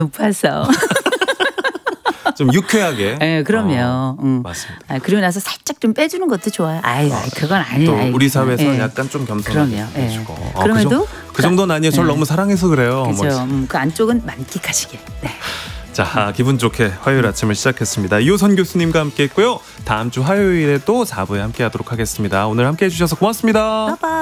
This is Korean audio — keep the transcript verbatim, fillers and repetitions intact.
높아서. 좀 유쾌하게. 네, 그럼요. 어, 음. 맞습니다. 아, 그리고 나서 살짝 좀 빼주는 것도 좋아요. 아유, 아유 그건 아니에요. 또 아유, 우리 사회에서 네. 약간 좀 겸손하게 그럼요. 해주고. 네. 어, 그럼에도 그, 정, 그 정도는 아니에요. 저를 네. 너무 사랑해서 그래요. 그죠. 뭐. 음, 그 안쪽은 만끽하시길. 네. 자, 기분 좋게 화요일 아침을 시작했습니다. 이호선 교수님과 함께했고요. 다음 주 화요일에 또 사 부에 함께하도록 하겠습니다. 오늘 함께해 주셔서 고맙습니다. 빠빠.